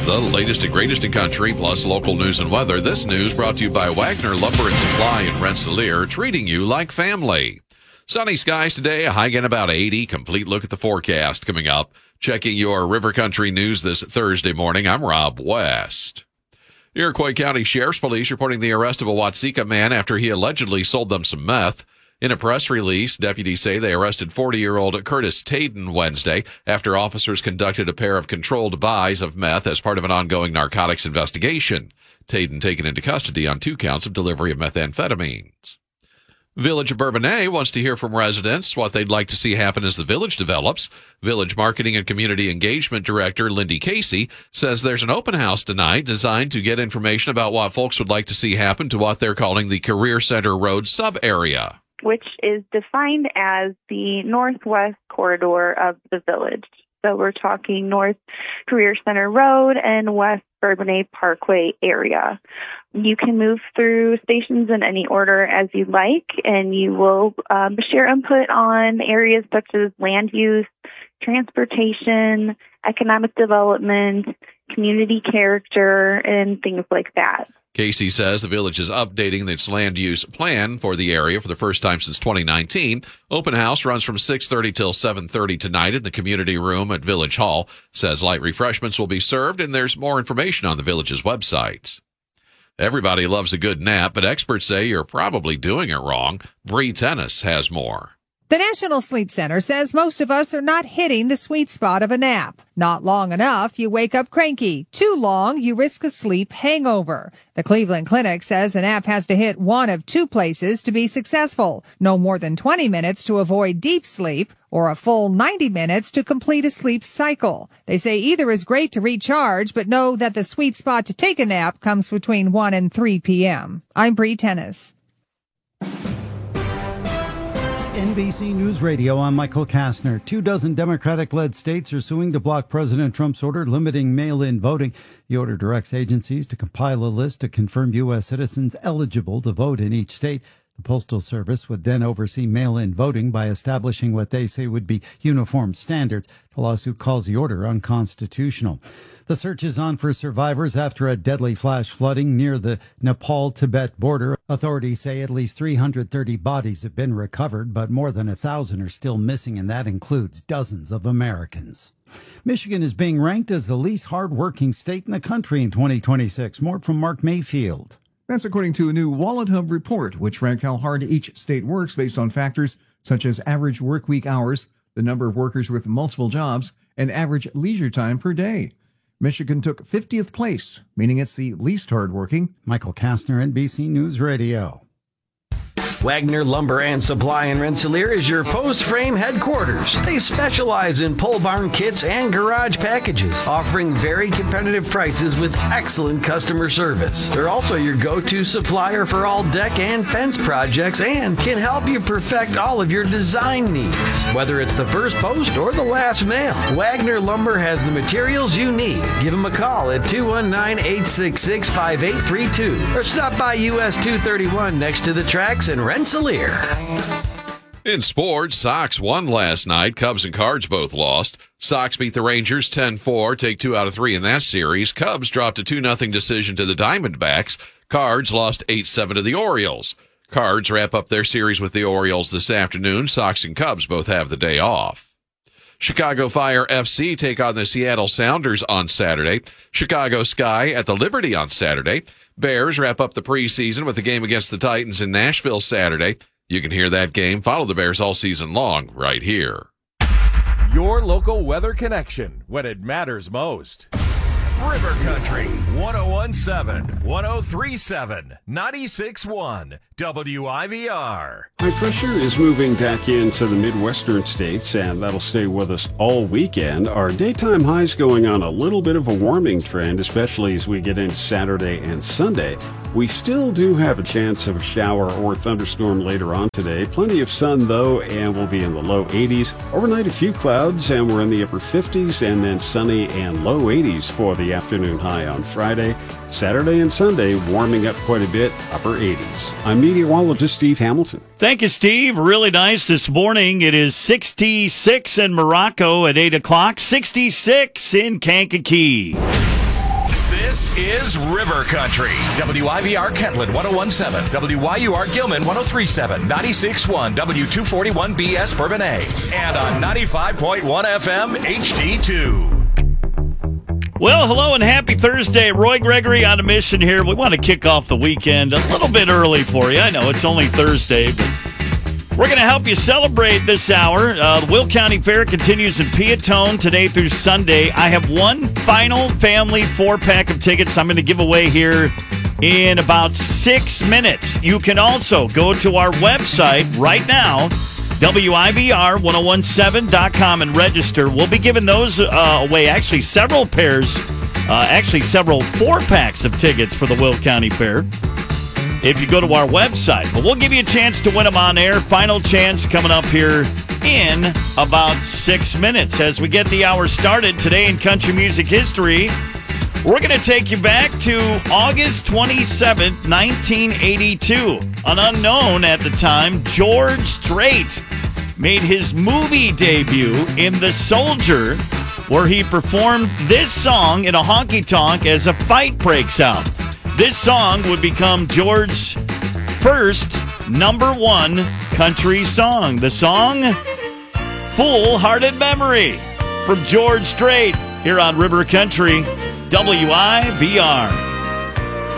The latest and greatest in country, plus local news and weather. This news brought to you by Wagner Lumber and Supply in Rensselaer, treating you like family. Sunny skies today, a high again about 80. Complete look at the forecast coming up. Checking your River Country news this Thursday morning, I'm Rob West. Iroquois County Sheriff's Police reporting the arrest of a Watseka man after he allegedly sold them some meth. In a press release, deputies say they arrested 40-year-old Curtis Tayden Wednesday after officers conducted a pair of controlled buys of meth as part of an ongoing narcotics investigation. Tayden taken into custody on 2 counts of delivery of methamphetamines. Village of Bourbonnais wants to hear from residents what they'd like to see happen as the village develops. Village Marketing and Community Engagement Director Lindy Casey says there's an open house tonight designed to get information about what folks would like to see happen to what they're calling the Career Center Road sub-area, which is defined as the northwest corridor of the village. So we're talking North Career Center Road and West Bourbonnais Parkway area. You can move through stations in any order as you like, and you will share input on areas such as land use, transportation, economic development, community character, and things like that. Casey says the village is updating its land use plan for the area for the first time since 2019. Open house runs from 6:30 till 7:30 tonight in the community room at Village Hall. Says light refreshments will be served, and there's more information on the village's website. Everybody loves a good nap, but experts say you're probably doing it wrong. Bree Tennis has more. The National Sleep Center says most of us are not hitting the sweet spot of a nap. Not long enough, you wake up cranky. Too long, you risk a sleep hangover. The Cleveland Clinic says the nap has to hit one of 2 places to be successful. No more than 20 minutes to avoid deep sleep, or a full 90 minutes to complete a sleep cycle. They say either is great to recharge, but know that the sweet spot to take a nap comes between 1 and 3 p.m. I'm Bree Tennis. NBC News Radio, I'm Michael Kastner. 24 Democratic-led states are suing to block President Trump's order limiting mail-in voting. The order directs agencies to compile a list to confirm U.S. citizens eligible to vote in each state. The Postal Service would then oversee mail-in voting by establishing what they say would be uniform standards. The lawsuit calls the order unconstitutional. The search is on for survivors after a deadly flash flooding near the Nepal-Tibet border. Authorities say at least 330 bodies have been recovered, but more than 1,000 are still missing, and that includes dozens of Americans. Michigan is being ranked as the least hard-working state in the country in 2026. More from Mark Mayfield. That's according to a new Wallet Hub report, which ranked how hard each state works based on factors such as average workweek hours, the number of workers with multiple jobs, and average leisure time per day. Michigan took 50th place, meaning it's the least hardworking. Michael Kastner, NBC News Radio. Wagner Lumber and Supply in Rensselaer is your post frame headquarters. They specialize in pole barn kits and garage packages, offering very competitive prices with excellent customer service. They're also your go-to supplier for all deck and fence projects and can help you perfect all of your design needs. Whether it's the first post or the last nail, Wagner Lumber has the materials you need. Give them a call at 219-866-5832 or stop by US 231 next to the tracks in Rensselaer. In sports, Sox won last night. Cubs and Cards both lost. Sox beat the Rangers 10-4, take 2 out of 3 in that series. Cubs dropped a 2-0 decision to the Diamondbacks. Cards lost 8-7 to the Orioles. Cards wrap up their series with the Orioles this afternoon. Sox and Cubs both have the day off. Chicago Fire FC take on the Seattle Sounders on Saturday. Chicago Sky at the Liberty on Saturday. Bears wrap up the preseason with a game against the Titans in Nashville Saturday. You can hear that game. Follow the Bears all season long right here. Your local weather connection when it matters most. River Country 101.7, 103.7, 96.1, WIVR. High pressure is moving back into the Midwestern states, and that'll stay with us all weekend. Our daytime highs going on a little bit of a warming trend, especially as we get into Saturday and Sunday. We still do have a chance of a shower or thunderstorm later on today. Plenty of sun, though, and we'll be in the low 80s. Overnight, a few clouds, and we're in the upper 50s, and then sunny and low 80s for the afternoon high on Friday. Saturday and Sunday, warming up quite a bit, upper 80s. I'm meteorologist Steve Hamilton. Thank you, Steve. Really nice this morning. It is 66 in Morocco at 8 o'clock, 66 in Kankakee. This is River Country. WIVR Kentland 1017, WYUR Gilman 1037, 96.1 W241 BS Bourbonnais, and on 95.1 FM HD2. Well, hello and happy Thursday. Roy Gregory on a mission here. We want to kick off the weekend a little bit early for you. I know it's only Thursday, but we're going to help you celebrate this hour. The Will County Fair continues in Peatone today through Sunday. I have one final family 4-pack of tickets I'm going to give away here in about 6 minutes. You can also go to our website right now, WIVR1017.com, and register. We'll be giving those away, actually several 4-packs of tickets for the Will County Fair if you go to our website. But we'll give you a chance to win them on air. Final chance coming up here in about 6 minutes. As we get the hour started today in country music history, we're going to take you back to August 27th, 1982. An unknown at the time, George Strait made his movie debut in The Soldier, where he performed this song in a honky-tonk as a fight breaks out. This song would become George's first #1 country song. The song, Full-Hearted Memory, from George Strait, here on River Country, WIVR.